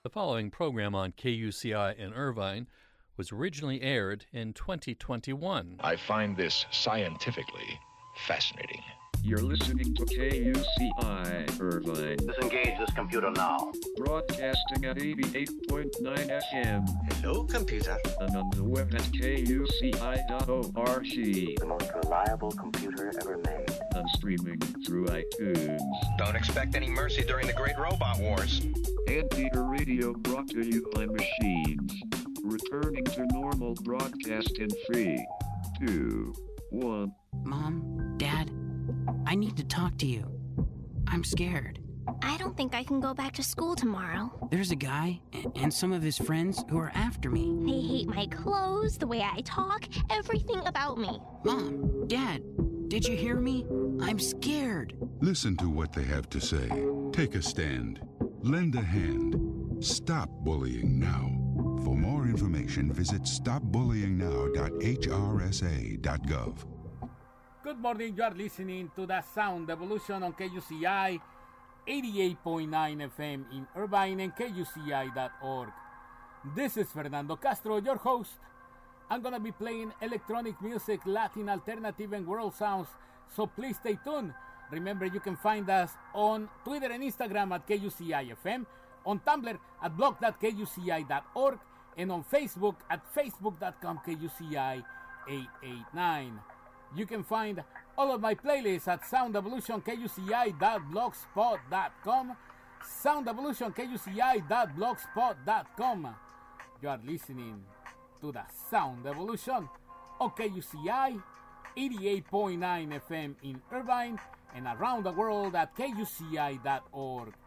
The following program on KUCI in Irvine was originally aired in 2021. I find this scientifically fascinating. You're listening to KUCI Irvine. Disengage this computer now. Broadcasting at 88.9 FM. Hello, computer. And on the web at KUCI.org. The most reliable computer ever made. And streaming through iTunes. Don't expect any mercy during the Great Robot Wars. Anteater Radio brought to you by machines. Returning to normal broadcast in 3, 2, 1. Mom, Dad, I need to talk to you. I'm scared. I don't think I can go back to school tomorrow. There's a guy and some of his friends who are after me. They hate my clothes, the way I talk, everything about me. Mom, Dad, did you hear me? I'm scared. Listen to what they have to say. Take a stand. Lend a hand. Stop bullying now. For more information, visit stopbullyingnow.hrsa.gov. Good morning, you are listening to the Sound Evolution on KUCI 88.9 FM in Irvine and KUCI.org. This is Fernando Castro, your host. I'm gonna be playing electronic music, Latin, alternative, and world sounds, so please stay tuned. Remember, you can find us on Twitter and Instagram at KUCI-FM, on Tumblr at blog.kuci.org, and on Facebook at facebook.com KUCI889. You can find all of my playlists at soundevolutionkuci.blogspot.com, soundevolutionkuci.blogspot.com. You are listening to the Sound Evolution on KUCI 88.9 FM in Irvine and around the world at kuci.org.